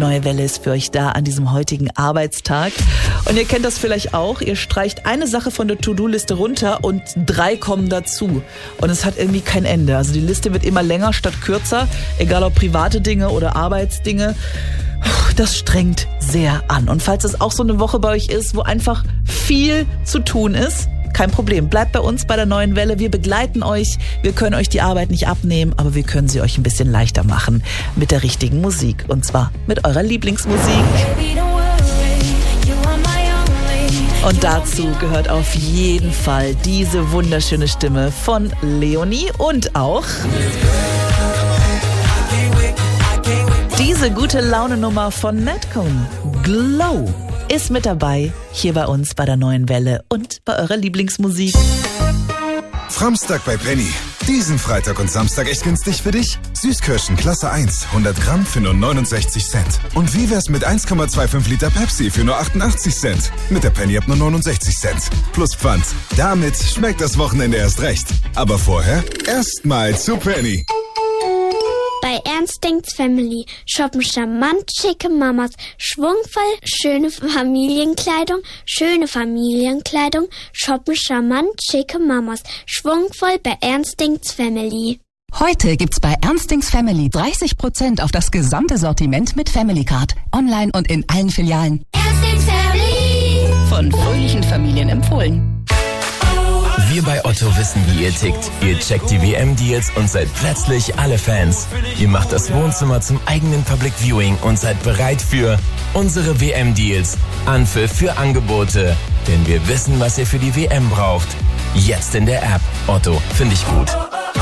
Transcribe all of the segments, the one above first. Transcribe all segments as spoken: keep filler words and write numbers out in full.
Neue Welle ist für euch da an diesem heutigen Arbeitstag. Und ihr kennt das vielleicht auch. Ihr streicht eine Sache von der To-Do-Liste runter und drei kommen dazu. Und es hat irgendwie kein Ende. Also die Liste wird immer länger statt kürzer. Egal ob private Dinge oder Arbeitsdinge. Das strengt sehr an. Und falls es auch so eine Woche bei euch ist, wo einfach viel zu tun ist, kein Problem. Bleibt bei uns bei der Neuen Welle. Wir begleiten euch. Wir können euch die Arbeit nicht abnehmen, aber wir können sie euch ein bisschen leichter machen mit der richtigen Musik. Und zwar mit eurer Lieblingsmusik. Und dazu gehört auf jeden Fall diese wunderschöne Stimme von Leonie und auch diese gute Laune-Nummer von Madcon. Glow ist mit dabei, hier bei uns bei der Neuen Welle und bei eurer Lieblingsmusik. Framstag bei Penny. Diesen Freitag und Samstag echt günstig für dich? Süßkirschen Klasse eins, hundert Gramm für nur neunundsechzig Cent. Und wie wär's mit eins Komma fünfundzwanzig Liter Pepsi für nur achtundachtzig Cent? Mit der Penny ab nur neunundsechzig Cent. Plus Pfand. Damit schmeckt das Wochenende erst recht. Aber vorher erstmal zu Penny. Bei Ernstings Family shoppen charmant schicke Mamas, schwungvoll schöne Familienkleidung, schöne Familienkleidung, shoppen charmant schicke Mamas, schwungvoll bei Ernstings Family. Heute gibt's bei Ernstings Family dreißig Prozent auf das gesamte Sortiment mit Family Card. Online und in allen Filialen. Ernstings Family! Von fröhlichen Familien empfohlen. Wir bei Otto wissen, wie ihr tickt. Ihr checkt die W M-Deals und seid plötzlich alle Fans. Ihr macht das Wohnzimmer zum eigenen Public Viewing und seid bereit für unsere W M-Deals. Anpfiff für Angebote. Denn wir wissen, was ihr für die W M braucht. Jetzt in der App. Otto, finde ich gut.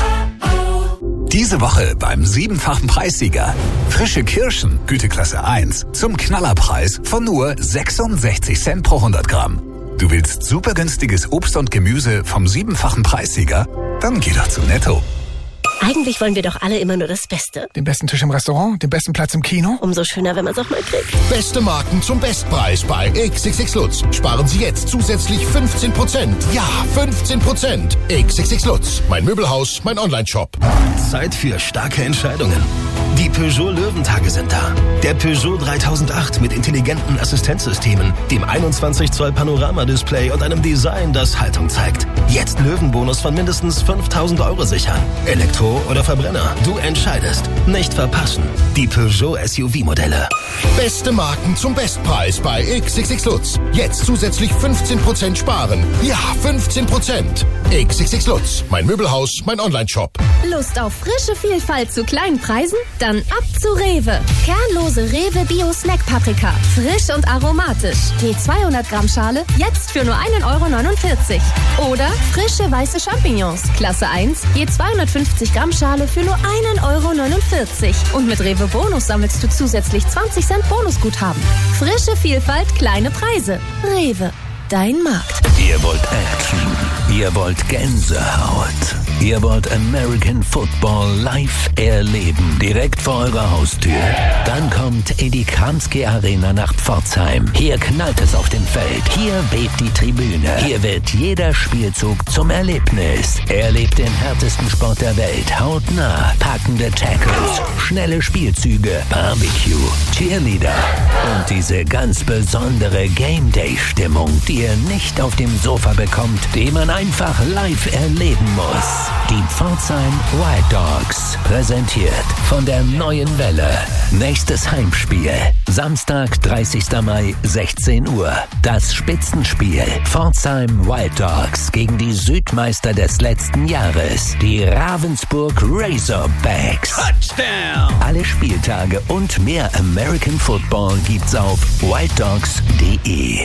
Diese Woche beim siebenfachen Preissieger. Frische Kirschen, Güteklasse eins, zum Knallerpreis von nur sechsundsechzig Cent pro hundert Gramm. Du willst super günstiges Obst und Gemüse vom siebenfachen Preissieger? Dann geh doch zu Netto. Eigentlich wollen wir doch alle immer nur das Beste. Den besten Tisch im Restaurant, den besten Platz im Kino. Umso schöner, wenn man es auch mal kriegt. Beste Marken zum Bestpreis bei X X X Lutz. Sparen Sie jetzt zusätzlich fünfzehn Prozent. Ja, fünfzehn Prozent. X X X Lutz. Mein Möbelhaus, mein Online-Shop. Zeit für starke Entscheidungen. Die Peugeot Löwentage sind da. Der Peugeot dreitausendacht mit intelligenten Assistenzsystemen, dem einundzwanzig Zoll Panoramadisplay und einem Design, das Haltung zeigt. Jetzt Löwenbonus von mindestens fünftausend Euro sichern. Elektro oder Verbrenner? Du entscheidest. Nicht verpassen. Die Peugeot S U V-Modelle. Beste Marken zum Bestpreis bei X X X Lutz. Jetzt zusätzlich fünfzehn Prozent sparen. Ja, fünfzehn Prozent. X X X Lutz. Mein Möbelhaus, mein Online-Shop. Lust auf frische Vielfalt zu kleinen Preisen? Dann ab zu Rewe. Kernlose Rewe Bio Snack Paprika. Frisch und aromatisch. Je zweihundert Gramm Schale jetzt für nur ein Euro neunundvierzig. Oder frische weiße Champignons. Klasse eins. Je zweihundertfünfzig Gramm Schale für nur ein Euro neunundvierzig. Und mit Rewe Bonus sammelst du zusätzlich zwanzig Cent Bonusguthaben. Frische Vielfalt, kleine Preise. Rewe. Dein Markt. Ihr wollt Action. Ihr wollt Gänsehaut. Ihr wollt American Football live erleben. Direkt vor eurer Haustür. Dann kommt in die Kranzke Arena nach Pforzheim. Hier knallt es auf dem Feld. Hier bebt die Tribüne. Hier wird jeder Spielzug zum Erlebnis. Erlebt den härtesten Sport der Welt. Hautnah. Packende Tackles. Schnelle Spielzüge. Barbecue. Cheerleader. Und diese ganz besondere Game-Day-Stimmung, die ihr nicht auf dem Sofa bekommt, die man einfach live erleben muss. Die Pforzheim Wild Dogs, präsentiert von der Neuen Welle. Nächstes Heimspiel, Samstag, dreißigster Mai, sechzehn Uhr. Das Spitzenspiel, Pforzheim Wild Dogs gegen die Südmeister des letzten Jahres, die Ravensburg Razorbacks. Touchdown! Alle Spieltage und mehr American Football gibt's auf wilddogs punkt de.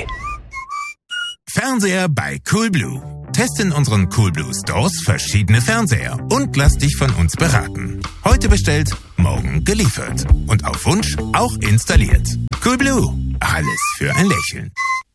Fernseher bei Coolblue. Teste in unseren Coolblue Stores verschiedene Fernseher und lass dich von uns beraten. Heute bestellt, morgen geliefert. Und auf Wunsch auch installiert. Coolblue. Alles für ein Lächeln.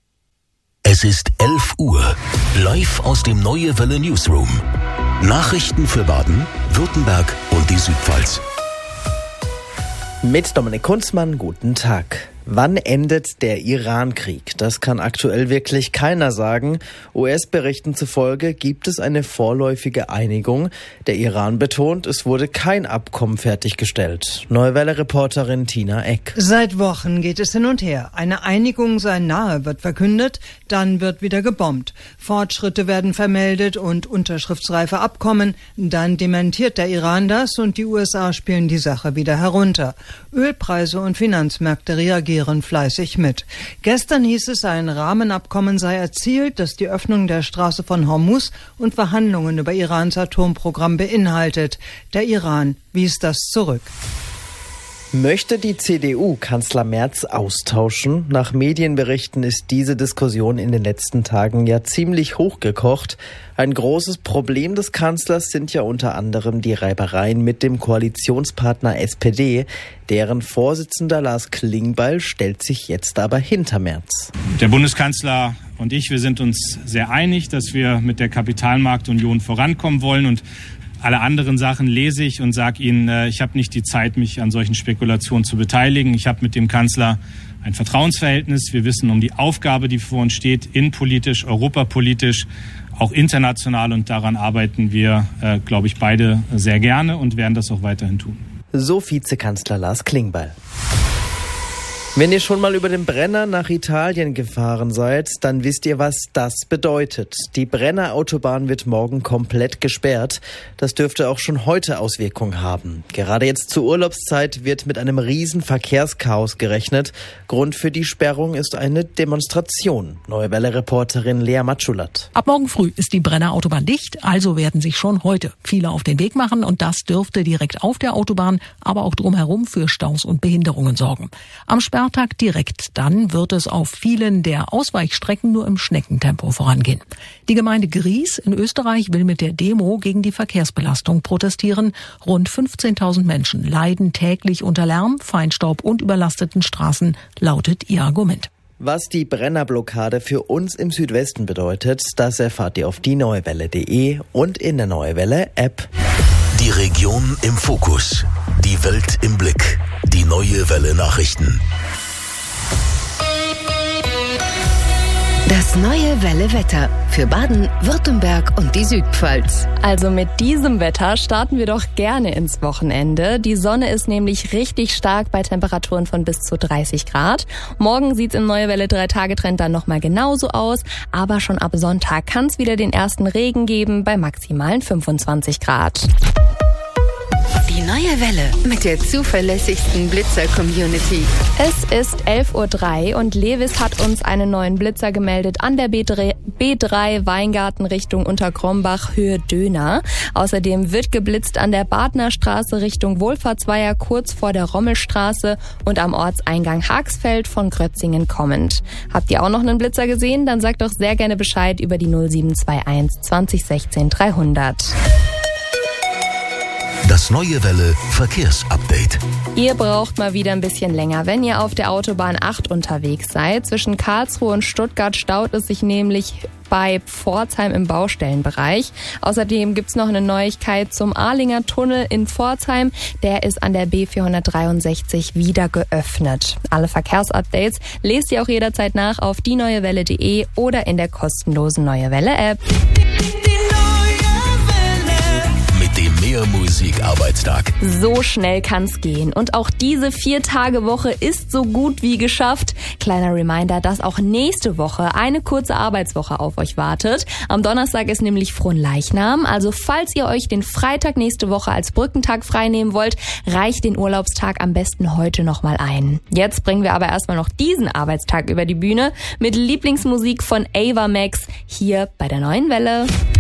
Es ist elf Uhr. Live aus dem Neue Welle Newsroom. Nachrichten für Baden, Württemberg und die Südpfalz. Mit Dominik Kunzmann, guten Tag. Wann endet der Iran-Krieg? Das kann aktuell wirklich keiner sagen. U S-Berichten zufolge gibt es eine vorläufige Einigung. Der Iran betont, es wurde kein Abkommen fertiggestellt. Neue Welle-Reporterin Tina Eck. Seit Wochen geht es hin und her. Eine Einigung sei nahe, wird verkündet, dann wird wieder gebombt. Fortschritte werden vermeldet und unterschriftsreife Abkommen. Dann dementiert der Iran das und die U S A spielen die Sache wieder herunter. Ölpreise und Finanzmärkte reagieren fleißig mit. Gestern hieß es, ein Rahmenabkommen sei erzielt, das die Öffnung der Straße von Hormuz und Verhandlungen über Irans Atomprogramm beinhaltet. Der Iran wies das zurück. Möchte die C D U Kanzler Merz austauschen? Nach Medienberichten ist diese Diskussion in den letzten Tagen ja ziemlich hochgekocht. Ein großes Problem des Kanzlers sind ja unter anderem die Reibereien mit dem Koalitionspartner S P D. Deren Vorsitzender Lars Klingbeil stellt sich jetzt aber hinter Merz. Der Bundeskanzler und ich, wir sind uns sehr einig, dass wir mit der Kapitalmarktunion vorankommen wollen, und alle anderen Sachen lese ich und sage Ihnen, äh, ich habe nicht die Zeit, mich an solchen Spekulationen zu beteiligen. Ich habe mit dem Kanzler ein Vertrauensverhältnis. Wir wissen um die Aufgabe, die vor uns steht, innenpolitisch, europapolitisch, auch international. Und daran arbeiten wir, äh, glaube ich, beide sehr gerne und werden das auch weiterhin tun. So Vizekanzler Lars Klingbeil. Wenn ihr schon mal über den Brenner nach Italien gefahren seid, dann wisst ihr, was das bedeutet. Die Brenner-Autobahn wird morgen komplett gesperrt. Das dürfte auch schon heute Auswirkungen haben. Gerade jetzt zur Urlaubszeit wird mit einem riesen Verkehrschaos gerechnet. Grund für die Sperrung ist eine Demonstration. Neue Welle-Reporterin Lea Matschulat. Ab morgen früh ist die Brenner-Autobahn dicht, also werden sich schon heute viele auf den Weg machen, und das dürfte direkt auf der Autobahn, aber auch drumherum für Staus und Behinderungen sorgen. Am Sperrtag direkt dann wird es auf vielen der Ausweichstrecken nur im Schneckentempo vorangehen. Die Gemeinde Gries in Österreich will mit der Demo gegen die Verkehrsbelastung protestieren. Rund fünfzehntausend Menschen leiden täglich unter Lärm, Feinstaub und überlasteten Straßen, lautet ihr Argument. Was die Brennerblockade für uns im Südwesten bedeutet, das erfahrt ihr auf die neuewelle punkt de und in der Neue Welle App. Die Region im Fokus, die Welt im Blick, die Neue Welle Nachrichten. Das Neue Welle Wetter für Baden, Württemberg und die Südpfalz. Also mit diesem Wetter starten wir doch gerne ins Wochenende. Die Sonne ist nämlich richtig stark bei Temperaturen von bis zu dreißig Grad. Morgen sieht's im Neue Welle drei-Tage-Trend dann nochmal genauso aus. Aber schon ab Sonntag kann's wieder den ersten Regen geben bei maximalen fünfundzwanzig Grad. Die Neue Welle mit der zuverlässigsten Blitzer-Community. Es ist elf Uhr drei und Lewis hat uns einen neuen Blitzer gemeldet an der B drei Weingarten Richtung Unterkrombach Höhe Döner. Außerdem wird geblitzt an der Badnerstraße Richtung Wohlfahrtsweiher kurz vor der Rommelstraße und am Ortseingang Haagsfeld von Grötzingen kommend. Habt ihr auch noch einen Blitzer gesehen? Dann sagt doch sehr gerne Bescheid über die null sieben zwei eins zwanzig sechzehn dreihundert. Das Neue Welle Verkehrsupdate. Ihr braucht mal wieder ein bisschen länger, wenn ihr auf der Autobahn acht unterwegs seid. Zwischen Karlsruhe und Stuttgart staut es sich nämlich bei Pforzheim im Baustellenbereich. Außerdem gibt's noch eine Neuigkeit zum Ahlinger Tunnel in Pforzheim. Der ist an der B vierhundertdreiundsechzig wieder geöffnet. Alle Verkehrsupdates lest ihr auch jederzeit nach auf die neue welle punkt de oder in der kostenlosen Neue Welle App. Dem Mehr-Musik-Arbeitstag. So schnell kann's gehen. Und auch diese Vier-Tage-Woche ist so gut wie geschafft. Kleiner Reminder, dass auch nächste Woche eine kurze Arbeitswoche auf euch wartet. Am Donnerstag ist nämlich Fronleichnam. Also falls ihr euch den Freitag nächste Woche als Brückentag freinehmen wollt, reicht den Urlaubstag am besten heute nochmal ein. Jetzt bringen wir aber erstmal noch diesen Arbeitstag über die Bühne mit Lieblingsmusik von Ava Max hier bei der Neuen Welle.